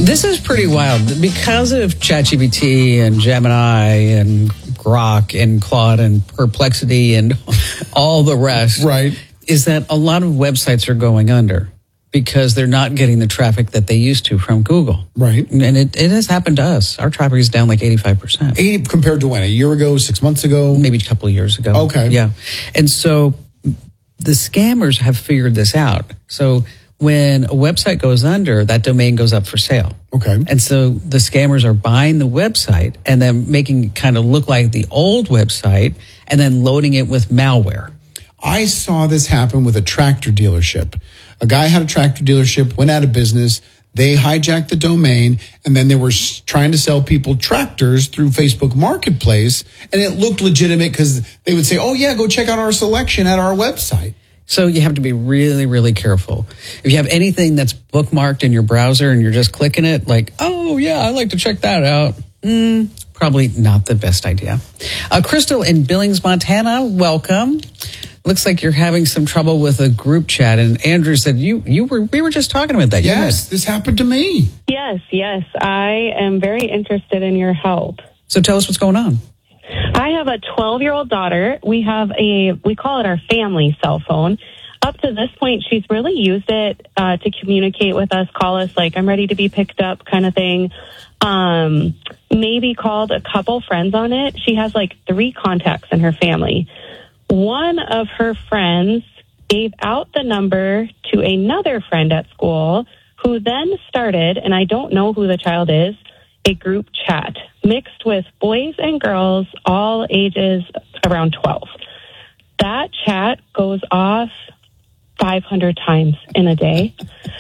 This is pretty wild because of ChatGPT and Gemini and Grok and Claude and Perplexity and all the rest. Right. Is that a lot of websites are going under because they're not getting the traffic that they used to from Google. Right. And it has happened to us. Our traffic is down like 85%. 80 compared to when? A year ago, 6 months ago? Maybe a couple of years ago. Okay. Yeah. And so the scammers have figured this out. So when a website goes under, that domain goes up for sale. Okay. And so the scammers are buying the website and then making it kind of look like the old website and then loading it with malware. I saw this happen with a tractor dealership. A guy had a tractor dealership, went out of business. They hijacked the domain, and then they were trying to sell people tractors through Facebook Marketplace, and it looked legitimate because they would say, oh, yeah, go check out our selection at our website. So you have to be really, really careful. If you have anything that's bookmarked in your browser and you're just clicking it, like, oh, yeah, I'd like to check that out, probably not the best idea. Crystal in Billings, Montana, welcome. Looks like you're having some trouble with a group chat. And Andrew said we were just talking about that. Yes, this happened to me. Yes. I am very interested in your help. So tell us what's going on. I have a 12-year-old daughter. We call it our family cell phone. Up to this point, she's really used it to communicate with us, call us like, I'm ready to be picked up kind of thing. Maybe called a couple friends on it. She has like 3 contacts in her family. One of her friends gave out the number to another friend at school who then started, and I don't know who the child is, a group chat mixed with boys and girls, all ages around 12. That chat goes off 500 times in a day.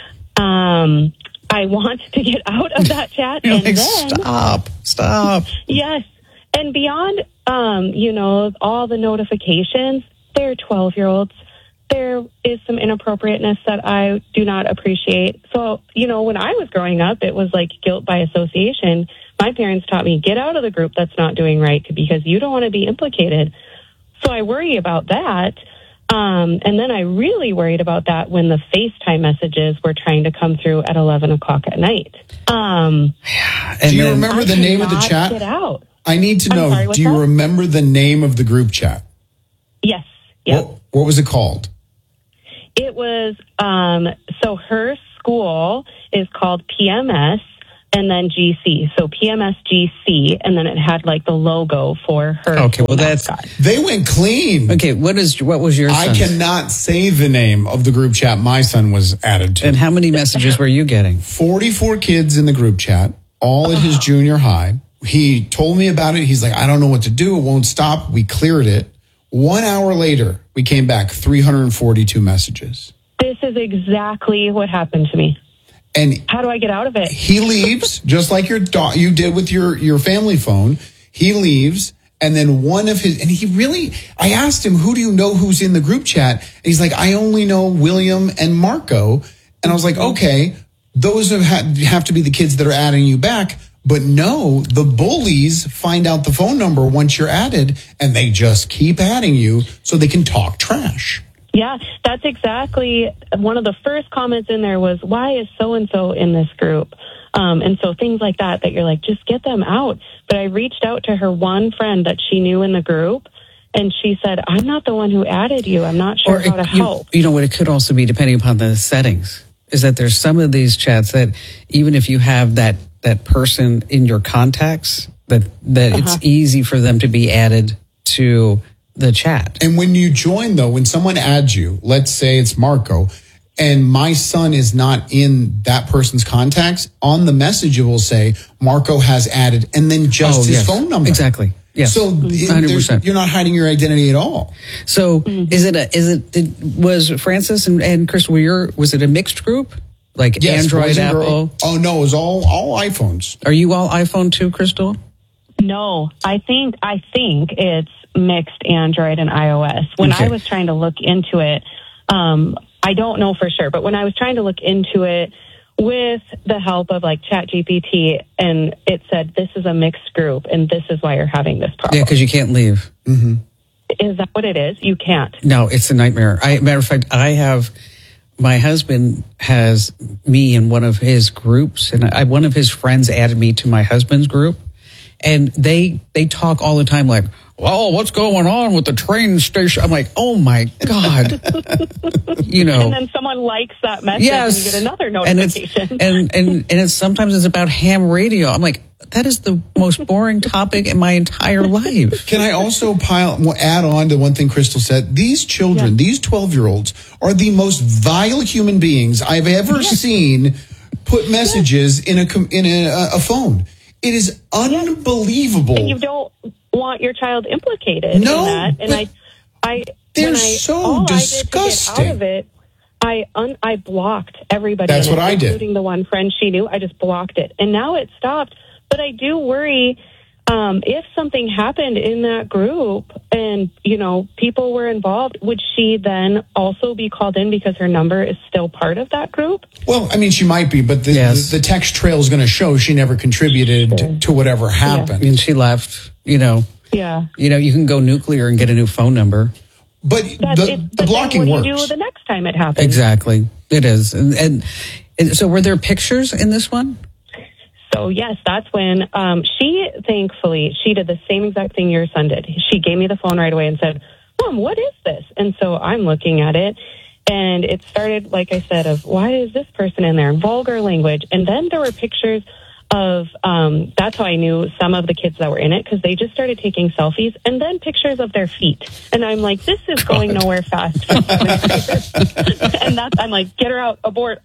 I want to get out of that chat. You're and like, then, stop. Yes. And beyond, all the notifications, they're 12-year-olds. There is some inappropriateness that I do not appreciate. So, when I was growing up, it was like guilt by association. My parents taught me, get out of the group that's not doing right because you don't want to be implicated. So I worry about that. And then I really worried about that when the FaceTime messages were trying to come through at 11 o'clock at night. Do you remember the name of the chat? Get out. I need to know, sorry, do you remember the name of the group chat? Yes. Yep. What was it called? It was, so her school is called PMS and then GC. So PMS GC, and then it had like the logo for her. Okay, well they went clean. Okay, what was your son's? I cannot say the name of the group chat my son was added to. And how many messages were you getting? 44 kids in the group chat, all at his junior high. He told me about it. He's like, I don't know what to do. It won't stop. We cleared it. 1 hour later, we came back 342 messages. This is exactly what happened to me. And how do I get out of it? He leaves, just like you did with your family phone. He leaves, and then I asked him, who do you know who's in the group chat? And he's like, I only know William and Marco. And I was like, okay, those have to be the kids that are adding you back. But no, the bullies find out the phone number once you're added, and they just keep adding you so they can talk trash. Yeah, that's exactly one of the first comments in there was, why is so-and-so in this group? And so things like that you're like, just get them out. But I reached out to her one friend that she knew in the group, and she said, I'm not the one who added you. I'm not sure how to help. You know what? It could also be depending upon the settings, is that there's some of these chats that even if you have that person in your contacts, that it's easy for them to be added to the chat. And when you join, though, when someone adds you, let's say it's Marco, and my son is not in that person's contacts, on the message it will say, Marco has added, and then just his phone number. Exactly. Yes. So 100%. You're not hiding your identity at all. So was Francis and Chris, was it a mixed group? Like yes, Android, Apple? Oh, no, it was all iPhones. Are you all iPhone too, Crystal? No, I think it's mixed Android and iOS. When I was trying to look into it, I don't know for sure, but when I was trying to look into it with the help of like ChatGPT, and it said, this is a mixed group, and this is why you're having this problem. Yeah, because you can't leave. Mm-hmm. Is that what it is? You can't? No, it's a nightmare. Matter of fact, I have my husband has me in one of his groups, and one of his friends added me to my husband's group, and they talk all the time like, well, what's going on with the train station? I'm like, oh my God. And then someone likes that message and you get another notification. And it's sometimes it's about ham radio. I'm like, that is the most boring topic in my entire life. Can I also add on to one thing Crystal said? These children, these 12-year-olds, are the most vile human beings I've ever seen put messages in a phone. It is unbelievable. And you don't want your child implicated in that. And they're so disgusting. Out of it, I blocked everybody. That's what I did, including the one friend she knew. I just blocked it, and now it stopped. But I do worry if something happened in that group, and people were involved. Would she then also be called in because her number is still part of that group? Well, I mean, she might be, but the text trail is going to show she never contributed to whatever happened. And she left. Yeah. You can go nuclear and get a new phone number. But the blocking what do works. you do the next time it happens? Exactly. It is. And so were there pictures in this one? So, yes, that's when she did the same exact thing your son did. She gave me the phone right away and said, Mom, what is this? And so I'm looking at it, and it started, like I said, of why is this person in there? Vulgar language. And then there were pictures of, that's how I knew some of the kids that were in it, because they just started taking selfies, and then pictures of their feet. And I'm like, this is going nowhere fast. And I'm like, get her out, abort.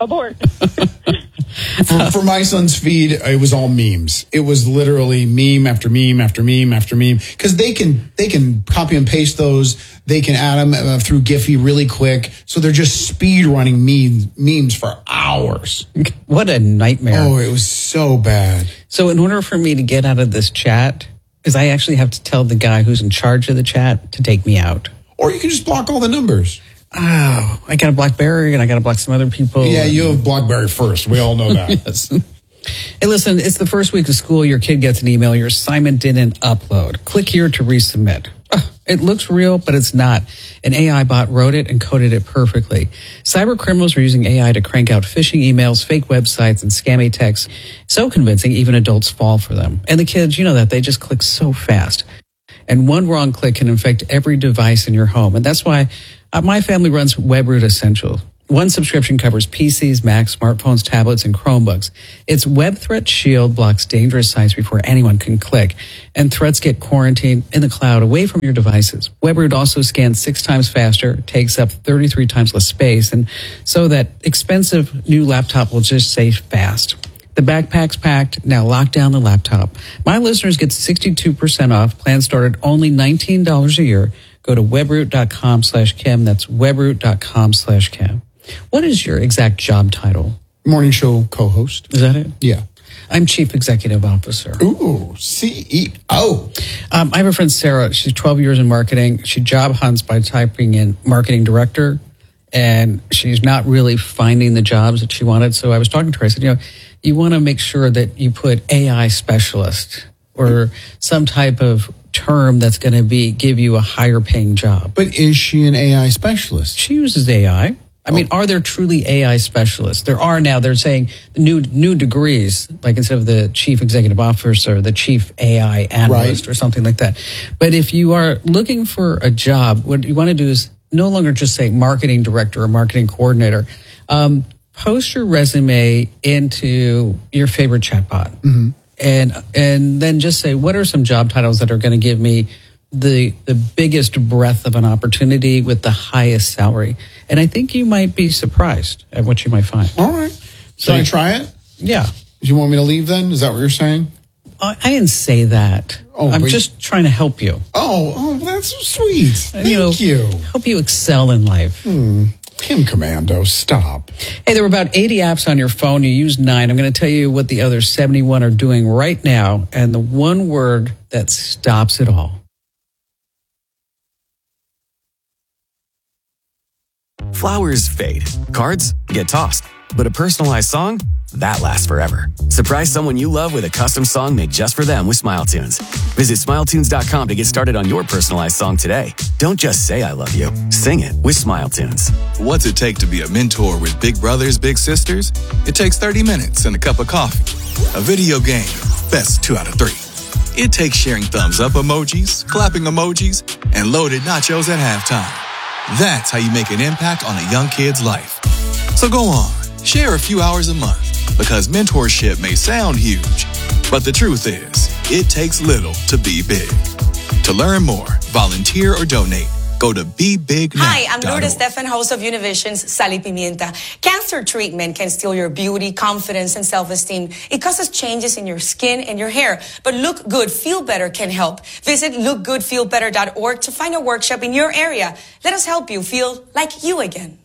For my son's feed, it was all memes. It was literally meme after meme after meme after meme, because they can copy and paste those. They can add them through Giphy really quick. So they're just speed running memes for hours. What a nightmare. Oh, it was so bad. So in order for me to get out of this chat, because I actually have to tell the guy who's in charge of the chat to take me out. Or you can just block all the numbers. Oh, I got to block Barry and I got to block some other people. Yeah, you have BlackBerry first. We all know that. Yes. Hey, listen, it's the first week of school. Your kid gets an email. Your assignment didn't upload. Click here to resubmit. It looks real, but it's not. An AI bot wrote it and coded it perfectly. Cyber criminals are using AI to crank out phishing emails, fake websites, and scammy texts. So convincing, even adults fall for them. And the kids, they just click so fast. And one wrong click can infect every device in your home. And that's why my family runs WebRoot Essential. One subscription covers PCs, Macs, smartphones, tablets, and Chromebooks. Its Web Threat Shield blocks dangerous sites before anyone can click, and threats get quarantined in the cloud away from your devices. WebRoot also scans 6 times faster, takes up 33 times less space, and so that expensive new laptop will just stay fast. The backpack's packed. Now lock down the laptop. My listeners get 62% off. Plans start at only $19 a year. Go to webroot.com/Kim. That's webroot.com/Kim. What is your exact job title? Morning show co-host. Is that it? Yeah. I'm Chief Executive Officer. Ooh, CEO. I have a friend, Sarah. She's 12 years in marketing. She job hunts by typing in marketing director, and she's not really finding the jobs that she wanted. So I was talking to her. I said, you want to make sure that you put AI specialist or some type of term that's going to give you a higher paying job. But is she an AI specialist? She uses AI. I mean, are there truly AI specialists? There are now. They're saying new degrees, like instead of the chief executive officer, the chief AI analyst or something like that. But if you are looking for a job, what you want to do is no longer just say marketing director or marketing coordinator. Post your resume into your favorite chatbot. Mm-hmm. And then just say, what are some job titles that are going to give me the biggest breadth of an opportunity with the highest salary? And I think you might be surprised at what you might find. All right. Should I try it? Yeah. Do you want me to leave then? Is that what you're saying? I didn't say that. I'm just trying to help you. Oh, that's so sweet. Thank you. Help you excel in life. Kim Commando, stop. Hey, there were about 80 apps on your phone. You used 9. I'm going to tell you what the other 71 are doing right now, and the one word that stops it all. Flowers fade. Cards get tossed. But a personalized song? that lasts forever. Surprise someone you love with a custom song made just for them with Smile Tunes. Visit SmileTunes.com to get started on your personalized song today. Don't just say I love you. Sing it with Smile Tunes. What's it take to be a mentor with big brothers, big sisters? It takes 30 minutes and a cup of coffee. A video game, best 2 out of 3. It takes sharing thumbs up emojis, clapping emojis, and loaded nachos at halftime. That's how you make an impact on a young kid's life. So go on, share a few hours a month, because mentorship may sound huge, but the truth is, it takes little to be big. To learn more, volunteer, or donate, go to BeBigNow.org. Hi, I'm Lourdes Stefan, host of Univision's Sal y Pimienta. Cancer treatment can steal your beauty, confidence, and self-esteem. It causes changes in your skin and your hair. But Look Good, Feel Better can help. Visit lookgoodfeelbetter.org to find a workshop in your area. Let us help you feel like you again.